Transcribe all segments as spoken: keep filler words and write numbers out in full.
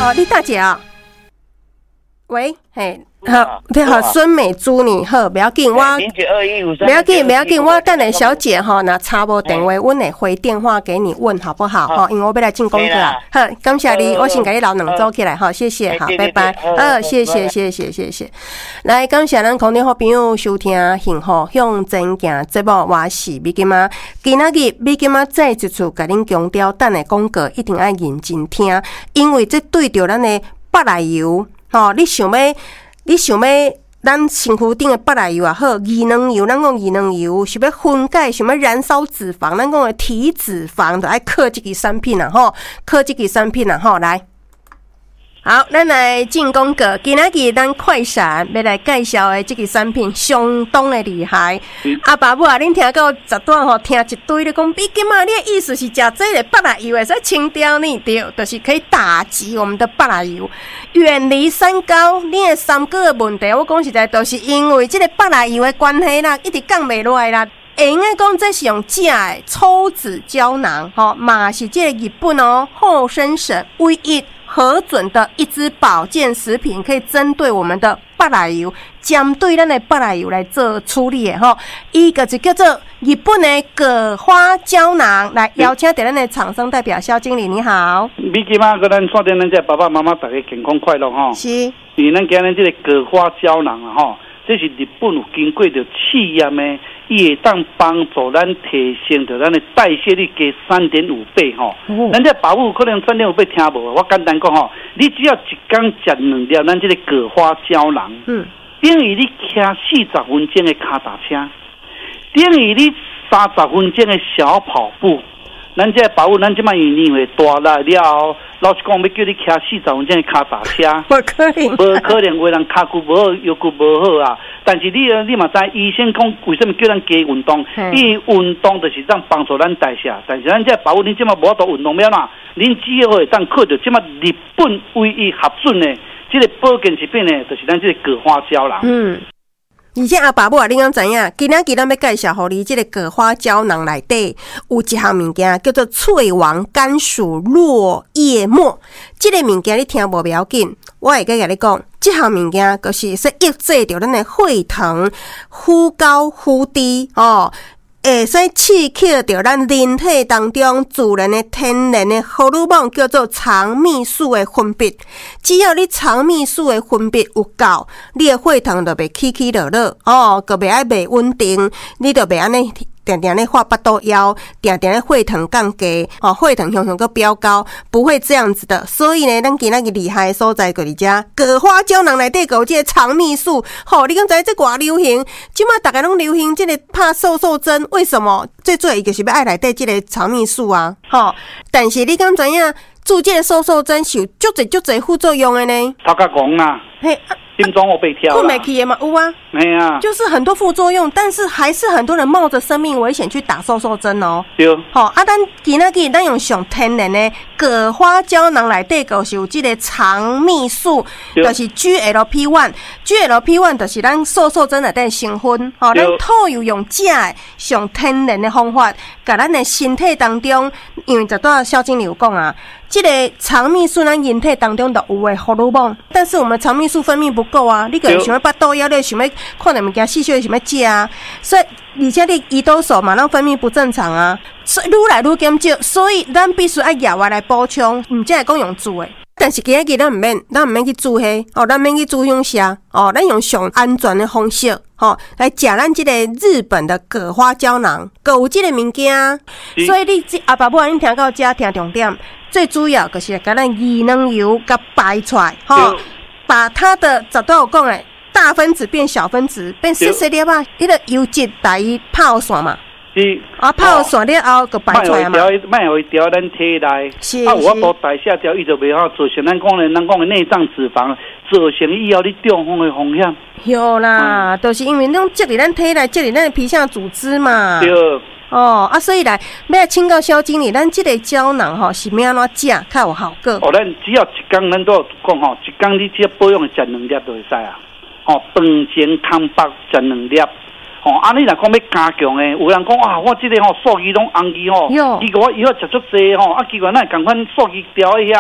哦，你大姐啊？喂，嘿。好，你好，孙美珠，你好，不要紧，我不要紧，不要紧，我等下小姐哈，那插无电话，我会回电话给你问好不好？哈，因为我要来进功课啊。好，感谢你，我先给你老两组起来，好，谢谢，好，拜拜。好，谢谢，谢谢，谢谢。来，感谢咱空中好朋友收听幸福向前行节目，我是美金妈。今仔日美金妈再一次甲恁强调，等下广告一定要认真听，因为这对着咱的北来油，吼，你想要。你想要咱身躯顶的北来油也好，二能油，咱讲二能油，想要分解，想要燃烧脂肪，咱讲的体脂肪，就爱靠这个产品啦吼，靠这个产品啦吼，来。好，咱来进广告。今仔日咱快闪要来介绍的这个产品相当的厉害。嗯、啊，爸母啊，恁听到十段吼，听一堆咧讲，比金嘛，你的意思是食这个北来油的，所以清掉呢，对，就是可以打击我们的北来油，远离三高。你的三高的问题，我讲实在，都是因为这个北来油的关系啦，一直降袂落来啦。会用诶讲，这是用假的抽脂胶囊，吼，嘛是这个日本哦厚生省唯一核准的一支保健食品，可以针对我们的北来油，针对咱的北来油来做处理的吼。伊个就叫做日本的葛花胶囊，来邀请到咱的厂商代表肖经理，你好。 你今嘛跟咱说的咱这爸爸妈妈大家健康快乐吼。 是。 因为咱今日这个葛花胶囊啊吼，这是日本有经过着试验的。伊会当帮助咱提升着咱的代谢率加三点五倍吼。咱这爸母可能三点五倍听无，我简单讲吼，你只要一天食两粒咱这个葛花胶囊，嗯，等于你骑四十分钟的脚踏车，等于你三十分钟的小跑步。咱这爸母，咱即摆年岁大了了，老实讲，要叫你骑四十分钟的脚踏车， 不可能， 不可能，为人脚骨无好，腰骨无好啊。但是你你嘛知，医生讲为什么叫咱加运动？因为运动就是当帮助咱代谢。但是咱这爸母，你即摆无法度运动了啦，恁只要会当靠着即摆日本唯一核准的这个保健食品呢，就是咱这个葛花胶囊。嗯。 而且阿爸母啊，你敢知影？今仔日咱要介绍互你这个葛花胶囊内底有一项物件叫做翠王甘薯落叶末。这个物件你听无不要紧，我会甲你讲，这项物件就是说抑制着咱的血糖忽高忽低哦。会使刺激到咱人体当中自然的天然的荷尔蒙，叫做肠泌素的分泌。只要你肠泌素的分泌有够，你的血糖就袂起起落落哦，就袂爱袂稳定，你就袂安尼定定咧发巴肚枵，定定咧血糖降低，哦，血糖向向个飙高，不会这样子的。所以呢，咱今仔日厉害的所在就是遮葛花胶囊内底有这个肠泌素，吼、哦，你敢知这偌流行？即马大家拢流行这个拍瘦瘦针，为什么？最主要伊就是要爱内底这个肠泌素啊，吼、哦。但是你敢知影？做这个瘦瘦针是有足侪足侪副作用的呢？ 头壳讲啦，嘿。心脏我被挑了， 困没去的嘛有啊， 没啊， 就是很多副作用，但是还是很多人冒着生命危险去打瘦瘦针哦。 对， 好啊，咱今仔日咱用上天然的葛花胶囊内底就是有这个肠泌素，就是 G L P 一 ，G L P 一 就是咱瘦瘦针内底成分，吼，咱套用用假的上天然的方法，甲咱的身体当中，因为这段肖经理有讲啊。这个肠泌素咱人体当中都有的荷尔蒙，但是我们肠泌素分泌不够啊，你可能想要巴肚枵，你想要看点物件细小想要食啊，所以而且你胰岛素嘛，咱分泌不正常啊，所以愈来愈减少，所以咱必须要药物来补充，唔只系讲用煮的。但是今日咱唔免，咱唔免去煮迄，哦，咱免去煮香虾，哦，咱用上安全的方式，哦，来食咱这个日本的葛花胶囊，佮有这个物件，所以你阿爸母啊，恁听到这听重点。最主要就是把咱二能油给排出来，吼，把它的早都有讲诶，大分子变小分子，变细细粒啊，迄个油脂把伊泡散嘛，是啊，泡散了后就排出来嘛， 卖会调咱体内， 是啊，有法度代谢掉，伊就袂好造成咱讲诶，咱讲诶内脏脂肪，造成以后你中风诶风险。 有啦，都、嗯就是因为拢积伫咱体内，积伫咱皮下组织嘛。 对。 哦啊，所以来要来请教肖经理，咱这个胶囊吼是要安怎食较有效果？ 哦，咱只要一天咱都有讲吼，一天你只要保养食两粒就会使啊。哦，饭前空腹食两粒。哦，啊，你若讲要加强诶，有人讲啊，我这个吼数据拢红去吼，结果我以后食足济吼，啊，结果咱共款数据调一下，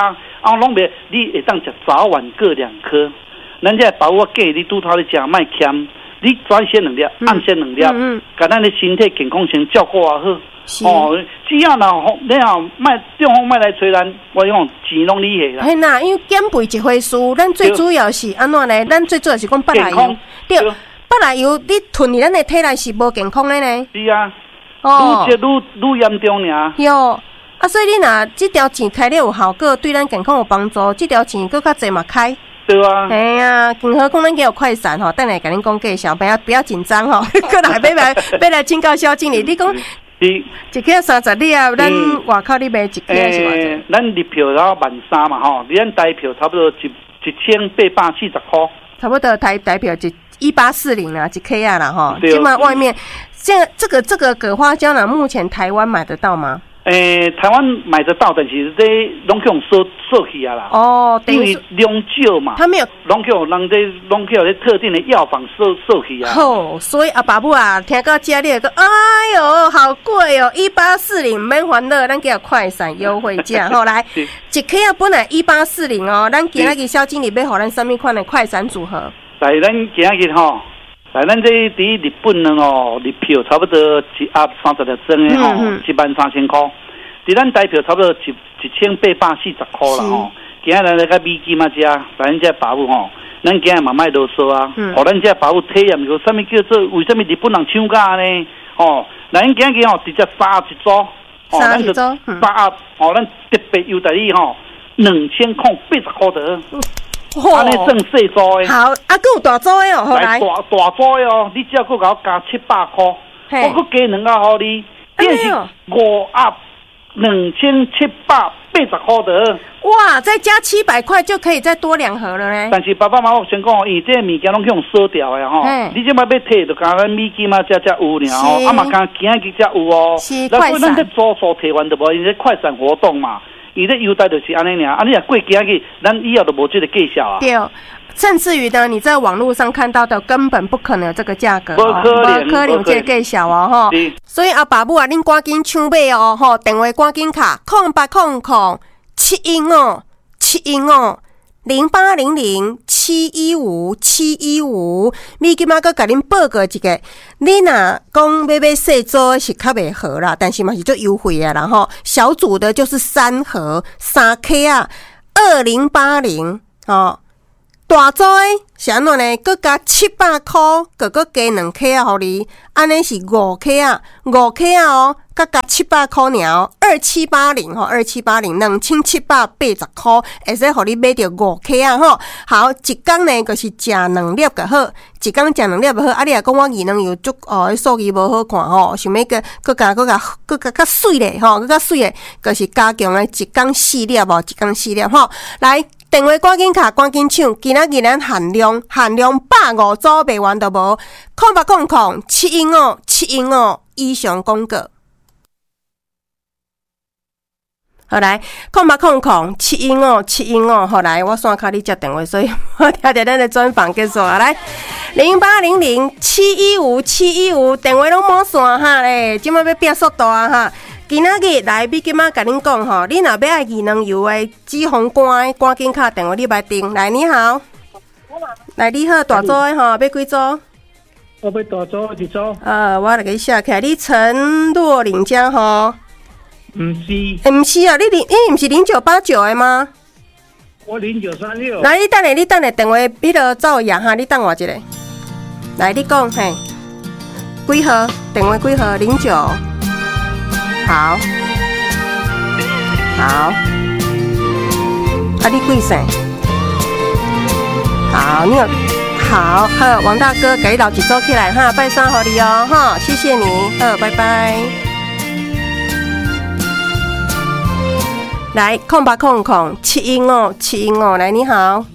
啊，拢袂，你会当食早晚各两颗。咱这保我建议你拄头咧食，莫欠。你早先两粒，暗先两粒，嗯嗯，甲咱的身体健康先照顾啊好。哦，只要若你若卖中风卖来找咱，我讲钱拢你下啦。 嘿呐，因为减肥一回事，咱最主要是安怎呢？咱最主要是讲八来油，对，八来油你囤伫咱的体内是无健康的呢。 是啊，哦，愈食愈愈严重尔。 哟，啊，所以你若这条钱开了有效果，对咱健康有帮助，这条钱搁较济嘛开。 对啊， 哎呀，更何况咱叫有快闪吼，等下甲恁讲介绍，不要不要紧张吼，过来要来要来请教萧经理，你讲一克三十粒啊，咱外口你卖一克是偌济？ 咱入票然后万三嘛吼，咱台票差不多一一千八百四十块， 差不多台台票一一八四零啦，一克啊啦吼，起码外面现在这个这个葛花胶囊目前台湾买得到吗？ 诶、欸，台湾买得到，但是这拢去用收收去啊啦。哦，因为量少嘛， 他没有， 拢去用人这拢去用咧特定的药房收收去啊。 哦，所以阿爸母啊，听到这里个，哎呦，好贵哦，一八四零，免烦恼，咱叫快闪优惠价。后来一克啊，本来一八四零哦，咱今仔日萧经理要互咱什么款的快闪组合？ 来，咱今仔日吼。来，咱这伫日本呢哦，日票差不多一盒三十粒装的吼，一万三千块。伫咱台票差不多一一千八百四十块啦吼。今日咱来个美金嘛，只咱这保姆吼，咱今日嘛卖啰嗦啊。哦，咱这保姆体验个什么叫做为什么日本人抢价呢？哦，咱今日吼直接杀一组，哦，咱就杀哦，咱特别优待你吼，两千块八十块的。安尼算细组的， 好，啊，还有大组的哦，好来， 大大组的哦，你只要搁甲我加七百块，我搁加两盒互你，变是五盒两千七百八十块的。 哇，再加七百块就可以再多两盒了呢。 但是爸爸妈妈先讲，因为这物件拢去用锁掉的吼，你这摆要摕就讲咱美金嘛，才才有尔吼，啊嘛讲今日才有哦。 是快闪， 咱这左手摕完就无，因为快闪活动嘛。伊咧优待就是安尼尔，啊，你若过今日，咱以后就无这个介绍啊。 对，甚至于呢，你在网络上看到的根本不可能有这个价格， 不可能， 不可能这个介绍哦，吼。所以阿爸母啊，恁赶紧抢买哦，吼，电话赶紧卡空八空空七一五七一五零八零零七一五七一五，咪今仔个甲恁报告一个，你若讲要买细组是较袂好啦，但是嘛是做优惠啊啦吼，小组的就是三盒三 K 啊，二零八零哦。大组诶是安怎呢？搁加七百块，搁搁加两 K 啊，互你，安尼是五 K 啊，五 K 啊哦，搁加七百块尔哦，二七八零吼，二七八零两千七百八十块，会使互你买到五 K 啊吼。好，一工呢就是食两粒就好，一工食两粒就好。啊，你若讲我技能有足哦，数字无好看吼，想要个搁加搁加搁加较水咧吼，搁较水咧，就是加强诶，一工四粒无，一工四粒吼，来。电话赶紧卡，赶紧抢！今仔日咱限量，限量百五组卖完都无。空八空空七一五七一五以上广告。好来，空八空空七一五七一五，好来，我线卡你接电话，所以我听着咱的专访结束啊！来，零八零零七一五七一五，电话拢满线哈咧，即摆要变速度啊哈！今仔日来，比今仔甲恁讲吼，你若要爱技能油的止红肝的，赶紧敲电话你来订。来，你好，来你好，大组的吼，要几组？ 我要大组一组。 呃，我来给你写起来，你陈若岭江吼？ 毋是， 毋是啊，你零，你毋是零九八九的吗？ 我零九三六。 来，你等下，你等下电话迄个走样哈，你等我一下。来，你讲嘿，几号？电话几号？零九。好，好，啊，你几岁？好，你有好，好，王大哥，给你留一组起来哈，拜三好你哦，哈，谢谢你，好，拜拜。来，空八空空七一五七一五，来，你好。